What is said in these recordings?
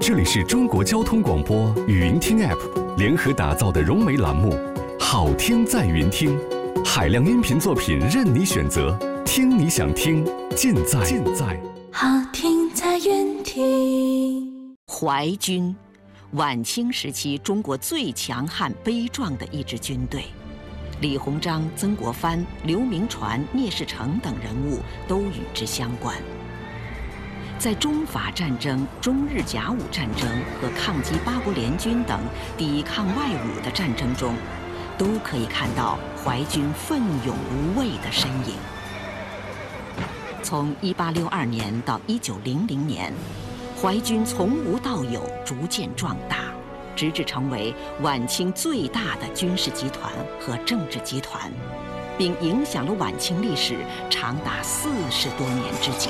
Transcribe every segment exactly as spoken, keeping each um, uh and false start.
这里是中国交通广播语音听 App 联合打造的融媒栏目《好听在云听》，海量音频作品任你选择，听你想听，尽在尽在好听在云听。 淮军，晚清时期中国最强悍悲壮的一支军队。李鸿章、曾国藩、刘铭传、聂士成等人物都与之相关。在中法战争、中日甲午战争和抗击八国联军等抵抗外侮的战争中，都可以看到淮军奋勇无畏的身影。从一八六二年到一九零零年，淮军从无到有，逐渐壮大，直至成为晚清最大的军事集团和政治集团，并影响了晚清历史长达四十多年之久。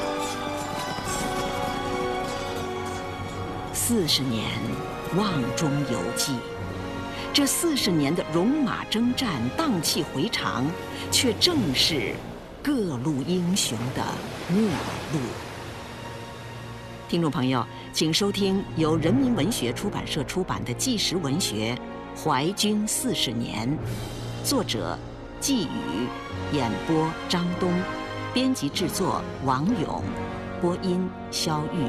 四十年，瓮中有记。这四十年的戎马征战、荡气回肠，却正是各路英雄的末路。听众朋友，请收听由人民文学出版社出版的纪实文学《淮军四十年》，作者季宇，演播张东，编辑制作王勇，播音肖玉。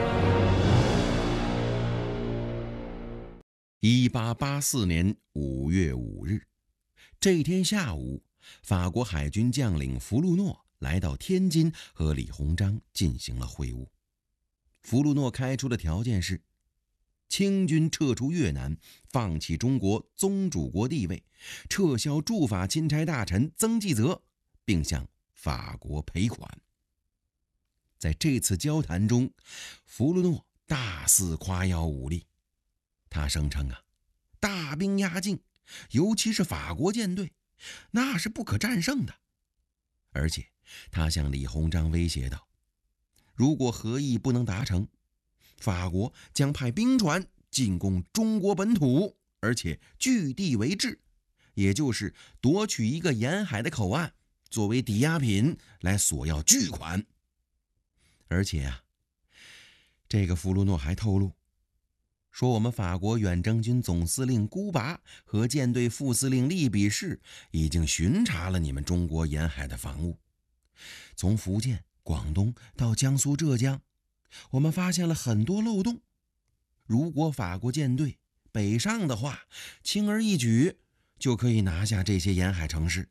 一八八四年五月五日，这天下午，法国海军将领福禄诺来到天津，和李鸿章进行了会晤。福禄诺开出的条件是：清军撤出越南，放弃中国宗主国地位，撤销驻法钦差大臣曾纪泽，并向法国赔款。在这次交谈中，福禄诺大肆夸耀武力。他声称啊，大兵压境，尤其是法国舰队，那是不可战胜的。而且他向李鸿章威胁道，如果和议不能达成，法国将派兵船进攻中国本土，而且据地为质，也就是夺取一个沿海的口岸作为抵押品来索要巨款。而且啊，这个福禄诺还透露说，我们法国远征军总司令孤拔和舰队副司令利比士已经巡查了你们中国沿海的防务，从福建、广东到江苏、浙江，我们发现了很多漏洞。如果法国舰队北上的话，轻而易举就可以拿下这些沿海城市。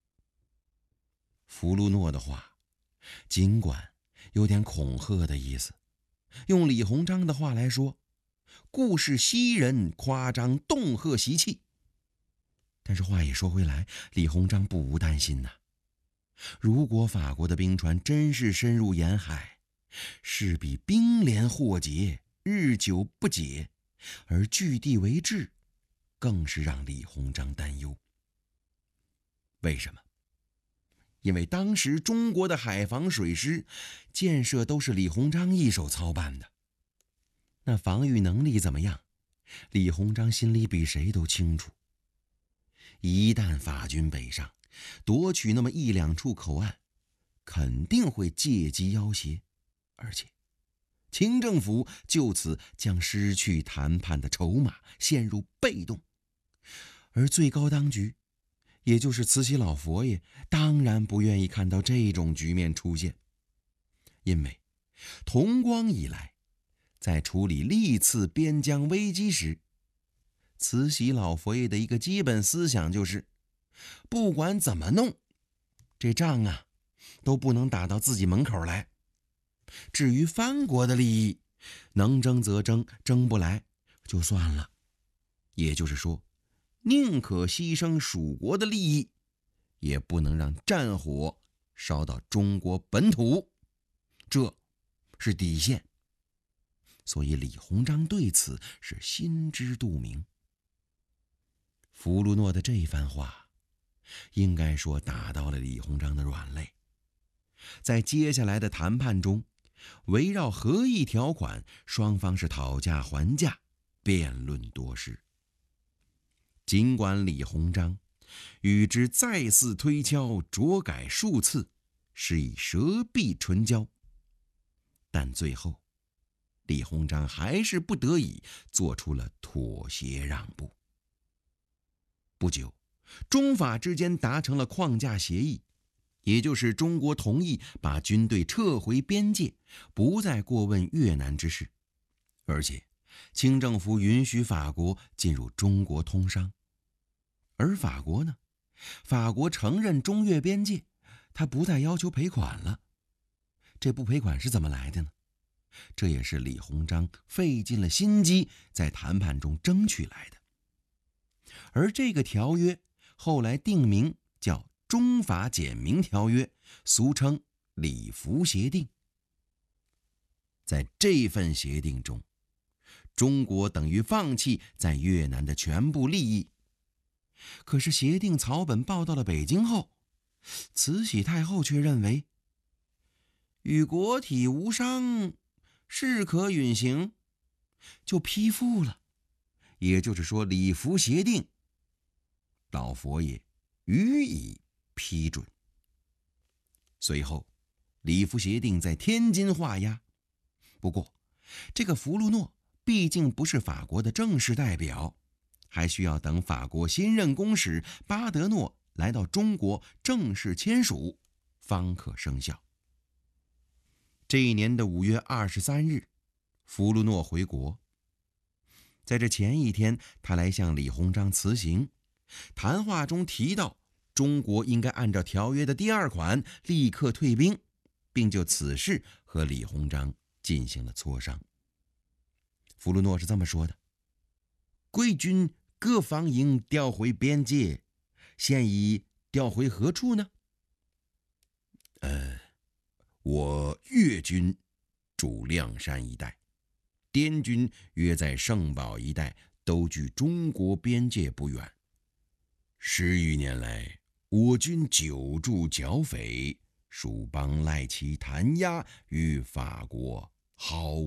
福禄诺的话尽管有点恐吓的意思，用李鸿章的话来说，故事袭人，夸张恫吓习气。但是话也说回来，李鸿章不无担心呐、啊。如果法国的兵船真是深入沿海，势必兵连祸结，日久不解，而据地为质，更是让李鸿章担忧。为什么？因为当时中国的海防水师建设都是李鸿章一手操办的，那防御能力怎么样，李鸿章心里比谁都清楚。一旦法军北上，夺取那么一两处口岸，肯定会借机要挟，而且清政府就此将失去谈判的筹码，陷入被动。而最高当局，也就是慈禧老佛爷，当然不愿意看到这种局面出现。因为同光以来，在处理历次边疆危机时，慈禧老佛爷的一个基本思想就是，不管怎么弄，这仗啊都不能打到自己门口来。至于藩国的利益，能争则争，争不来就算了。也就是说，宁可牺牲蜀国的利益，也不能让战火烧到中国本土，这是底线。所以李鸿章对此是心知肚明。福禄诺的这番话，应该说打到了李鸿章的软肋。在接下来的谈判中，围绕和议条款，双方是讨价还价，辩论多时。尽管李鸿章与之再次推敲酌改数次，是以舌壁唇焦，但最后李鸿章还是不得已做出了妥协让步。不久，中法之间达成了框架协议，也就是中国同意把军队撤回边界，不再过问越南之事，而且清政府允许法国进入中国通商。而法国呢？法国承认中越边界，他不再要求赔款了。这不赔款是怎么来的呢？这也是李鸿章费尽了心机在谈判中争取来的。而这个条约后来定名叫《中法简明条约》，俗称礼服协定。在这份协定中，中国等于放弃在越南的全部利益。可是协定草本报到了北京后，慈禧太后却认为与国体无伤，是可允行，就批复了。也就是说，礼服协定老佛爷予以批准。随后礼服协定在天津画押。不过这个福禄诺毕竟不是法国的正式代表，还需要等法国新任公使巴德诺来到中国正式签署，方可生效。这一年的五月二十三日，福禄诺回国。在这前一天，他来向李鸿章辞行，谈话中提到中国应该按照条约的第二款立刻退兵，并就此事和李鸿章进行了磋商。福禄诺是这么说的：贵军各方应调回边界，现已调回何处呢？呃，我粤军驻亮山一带，滇军约在圣保一带，都距中国边界不远。十余年来，我军久驻剿匪，蜀邦赖其弹压，与法国毫